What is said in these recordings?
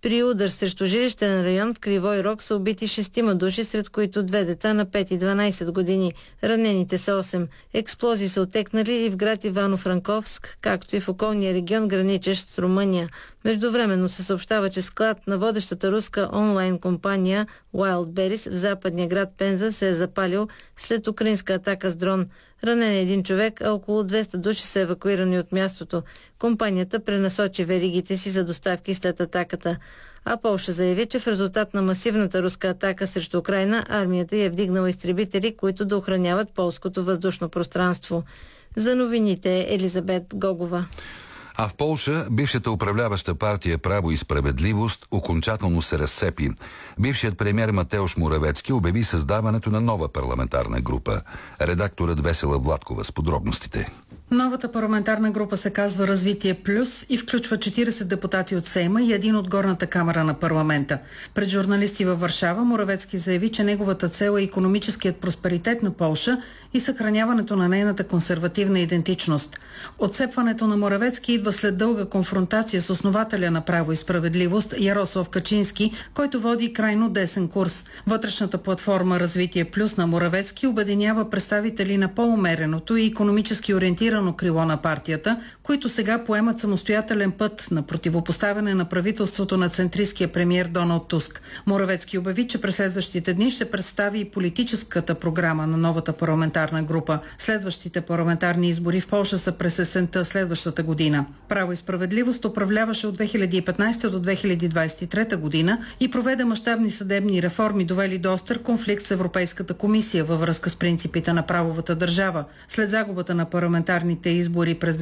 При удар срещу жилищен район в Кривой Рог са убити 6 души, сред които 2 деца на 5 и 12 години. Ранените са 8. Експлозии са отекнали и в град Ивано-Франковск, както и в околния регион, граничещ с Румъния. Междувременно се съобщава, че склад на водещата руска онлайн компания Wildberries в западния град Пенза се е запалил след украинска атака с дрон. Ранен е един човек, а около 200 души са евакуирани от мястото. Компанията пренасочи веригите си за доставки след атаката. А Полша заяви, че в резултат на масивната руска атака срещу Украйна, армията й е вдигнала изтребители, които да охраняват полското въздушно пространство. За новините Елизабет Гогова. А в Полша бившата управляваща партия Право и справедливост окончателно се разцепи. Бившият премиер Матеуш Моравецки обяви създаването на нова парламентарна група. Редакторът Весела Владкова с подробностите. Новата парламентарна група се казва Развитие Плюс и включва 40 депутати от Сейма и един от горната камара на парламента. Пред журналисти във Варшава Моравецки заяви, че неговата цел е икономическият просперитет на Полша и съхраняването на нейната консервативна идентичност. Отцепването на Моравецки идва след дълга конфронтация с основателя на Право и справедливост Ярослав Качински, който води крайно десен курс. Вътрешната платформа Развитие Плюс на Моравецки обединява представители на по-умереното и икономически ориентирано крило на партията, които сега поемат самостоятелен път на противопоставяне на правителството на центристския премиер Доналд Туск. Моравецки обяви, че през следващите дни ще представи и политическата програма на новата парламентарна група. Следващите парламентарни избори в Полша са през есента следващата година. Право и справедливост управляваше от 2015 до 2023 година и проведе мащабни съдебни реформи, довели до остър конфликт с Европейската комисия във връзка с принципите на правовата държава. След загубата на парламентарните избори през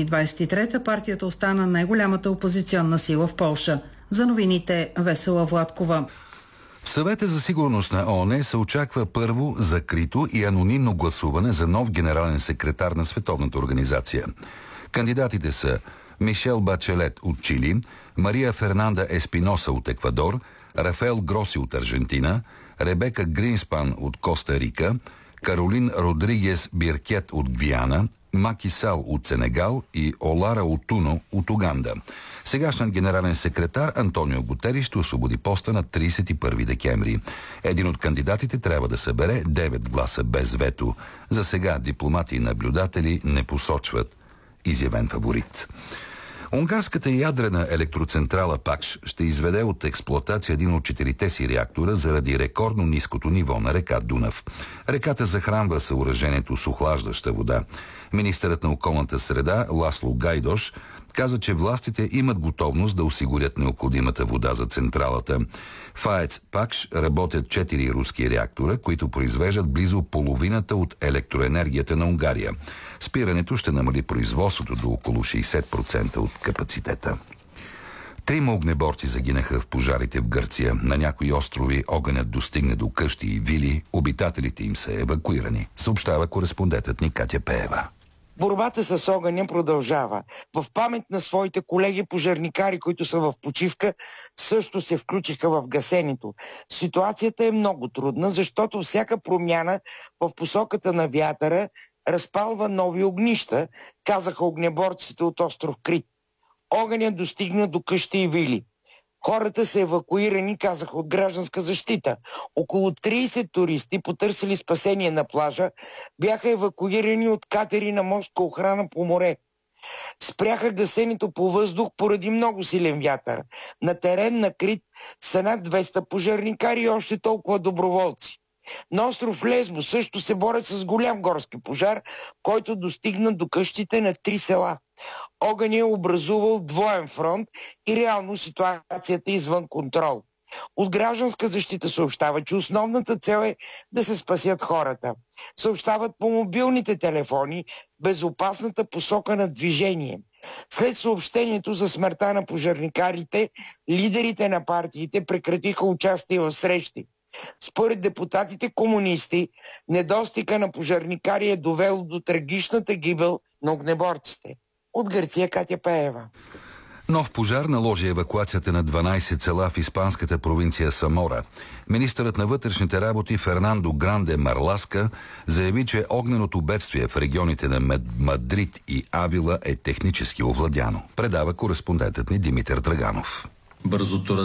2023 партията остана най-голямата опозиционна сила в Полша. За новините Весела Владкова. В Съвета за сигурност на ООН се очаква първо закрито и анонимно гласуване за нов генерален секретар на Световната организация. Кандидатите са Мишел Бачелет от Чили, Мария Фернанда Еспиноса от Еквадор, Рафаел Гроси от Аржентина, Ребека Гринспан от Коста Рика, Каролин Родригес Биркет от Гвиана, Маки Сал от Сенегал и Олара Отуно от Уганда. Сегашният генерален секретар Антонио Гутериш ще освободи поста на 31 декември. Един от кандидатите трябва да събере 9 гласа без вето. За сега дипломати и наблюдатели не посочват изявен фаворит. Унгарската ядрена електроцентрала Пакш ще изведе от експлоатация един от 4-те си реактора заради рекордно ниското ниво на река Дунав. Реката захранва съоръжението с охлаждаща вода. Министърът на околната среда Ласло Гайдош каза, че властите имат готовност да осигурят необходимата вода за централата. В АЕЦ Пакш работят 4 руски реактора, които произвеждат близо половината от електроенергията на Унгария. Спирането ще намали производството до около 60% от капацитета. 3 огнеборци загинаха в пожарите в Гърция. На някои острови огънят достигне до къщи и вили. Обитателите им са евакуирани, съобщава кореспондентът ни Катя Пеева. Борбата с огъня продължава. В памет на своите колеги пожарникари, които са в почивка, също се включиха в гасенето. Ситуацията е много трудна, защото всяка промяна в посоката на вятъра разпалва нови огнища, казаха огнеборците от остров Крит. Огънят достигна до къщи и вили. Хората са евакуирани, казаха от гражданска защита. Около 30 туристи, потърсили спасение на плажа, бяха евакуирани от катери на морска охрана по море. Спряха гасенето по въздух поради много силен вятър. На терен на Крит са над 200 пожарникари и още толкова доброволци. На остров Лесбо също се борят с голям горски пожар, който достигна до къщите на 3 села. Огън е образувал двоен фронт и реално ситуацията е извън контрол. От гражданска защита съобщава, че основната цел е да се спасят хората. Съобщават по мобилните телефони безопасната посока на движение. След съобщението за смъртта на пожарникарите, лидерите на партиите прекратиха участие в срещи. Според депутатите комунисти, недостига на пожарникари е довело до трагичната гибел на огнеборците. От Гърция Катя Пеева. Нов пожар наложи евакуацията на 12 села в испанската провинция Самора. Министърът на вътрешните работи Фернандо Гранде Марласка заяви, че огненото бедствие в регионите на Мадрид и Авила е технически овладяно. Предава кореспондентът ни Димитър Драганов. Бързото